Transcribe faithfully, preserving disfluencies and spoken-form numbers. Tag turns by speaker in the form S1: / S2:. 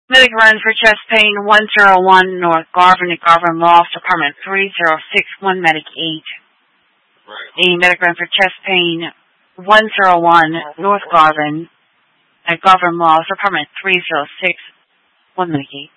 S1: Medic run for chest pain, one zero one North Garvin at Garvin Loft, apartment three zero six one, Medic eight.
S2: Right.
S1: A medic run for chest pain, one zero one North Garvin at Garvin Loft, apartment three zero six one, Medic eight.